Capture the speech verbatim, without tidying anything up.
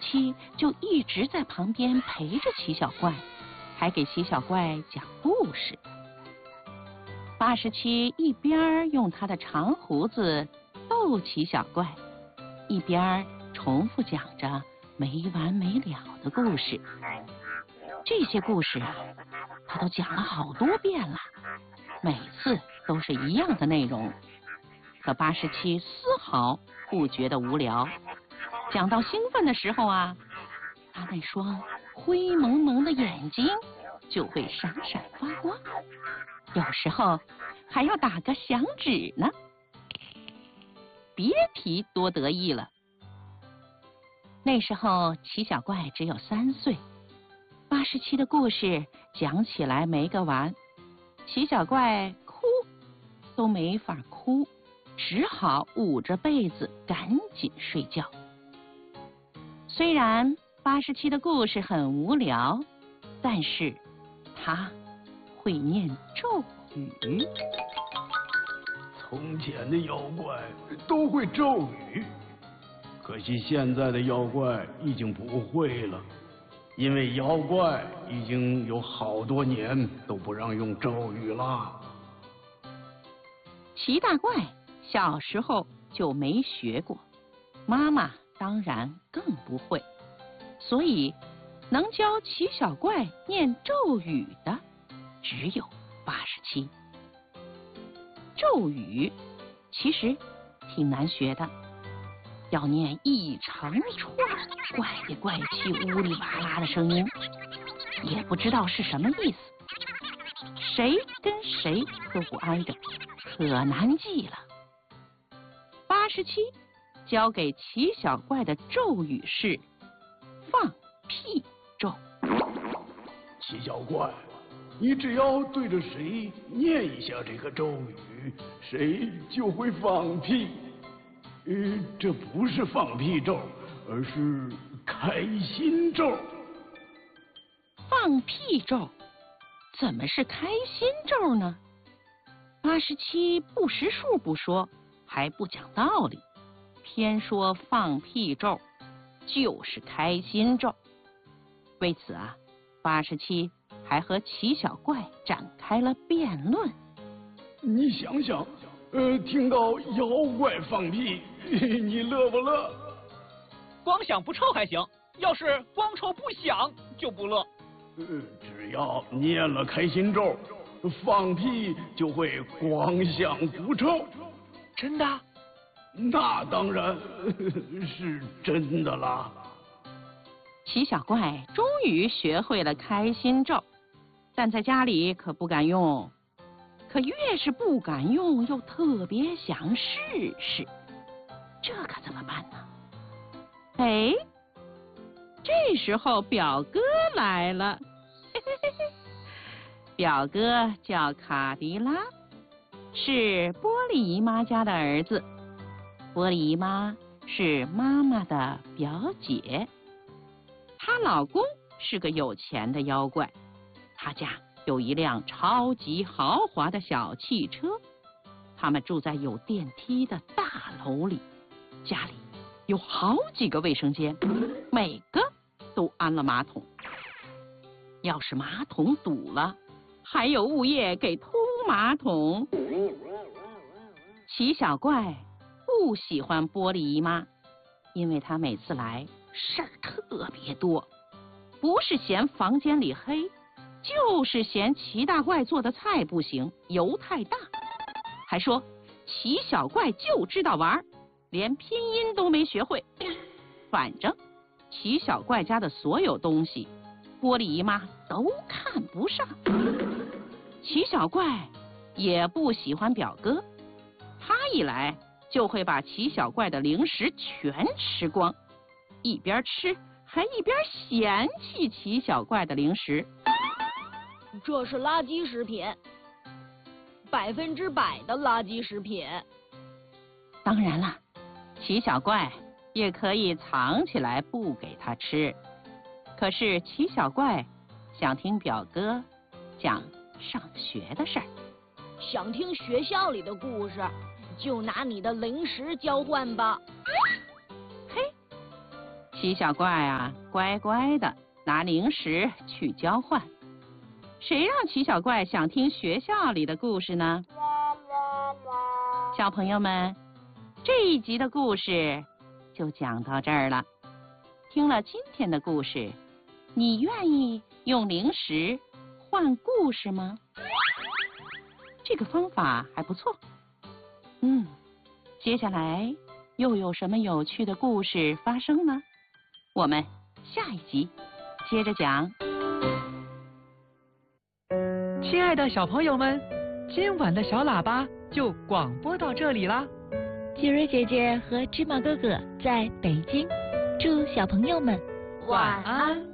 七就一直在旁边陪着齐小怪，还给齐小怪讲故事。八十七一边用他的长胡子逗齐小怪，一边重复讲着没完没了的故事。这些故事啊，他都讲了好多遍了，每次都是一样的内容。可八十七丝毫不觉得无聊，讲到兴奋的时候啊，他那双灰蒙蒙的眼睛就会闪闪发光，有时候还要打个响指呢。别提多得意了。那时候齐小怪只有三岁，八十七的故事讲起来没个完，齐小怪哭都没法哭，只好捂着被子赶紧睡觉。虽然八十七的故事很无聊，但是他会念咒语。 从前的妖怪都会咒语，可惜现在的妖怪已经不会了，因为妖怪已经有好多年都不让用咒语啦。 齐大怪小时候就没学过，妈妈当然更不会，所以能教齐小怪念咒语的只有八十七。咒语其实挺难学的，要念一长串怪里怪气、呜里哇啦的声音，也不知道是什么意思，谁跟谁都不挨着，可难记了。八十七教给齐小怪的咒语是放屁咒。 齐小怪，你只要对着谁念一下这个咒语，谁就会放屁。呃，这不是放屁咒，而是开心咒。 放屁咒怎么是开心咒呢？八十七不识数不说，还不讲道理，偏说放屁咒就是开心咒。为此啊，八十七还和齐小怪展开了辩论。 你想想，呃，听到妖怪放屁，你乐不乐？ 光响不臭还行，要是光臭不响就不乐。 呃，只要念了开心咒，放屁就会光响不臭。 真的？ 那当然是真的啦。 齐小怪终于学会了开心咒，但在家里可不敢用。可越是不敢用，又特别想试试，这可怎么办呢？哎，这时候表哥来了，嘿嘿嘿嘿，表哥叫卡迪拉，是玻璃姨妈家的儿子。玻璃姨妈是妈妈的表姐，她老公是个有钱的妖怪，他家有一辆超级豪华的小汽车，他们住在有电梯的大楼里，家里有好几个卫生间，每个都安了马桶。要是马桶堵了，还有物业给通马桶。齐小怪不喜欢玻璃姨妈，因为她每次来事儿特别多，不是嫌房间里黑，就是嫌齐大怪做的菜不行，油太大，还说齐小怪就知道玩，连拼音都没学会。反正齐小怪家的所有东西，玻璃姨妈都看不上。齐小怪也不喜欢表哥，他一来就会把齐小怪的零食全吃光，一边吃还一边嫌弃齐小怪的零食。 这是垃圾食品，百分之百的垃圾食品。 当然了，齐小怪也可以藏起来不给他吃。可是齐小怪想听表哥讲上学的事儿。 想听学校里的故事，就拿你的零食交换吧。 嘿， 七小怪啊，乖乖的拿零食去交换。谁让七小怪想听学校里的故事呢？小朋友们，这一集的故事就讲到这儿了。听了今天的故事，你愿意用零食换故事吗？这个方法还不错。嗯，接下来又有什么有趣的故事发生呢？我们下一集接着讲。 亲爱的小朋友们，今晚的小喇叭就广播到这里啦。 杰瑞姐姐和芝麻哥哥在北京，祝小朋友们晚安。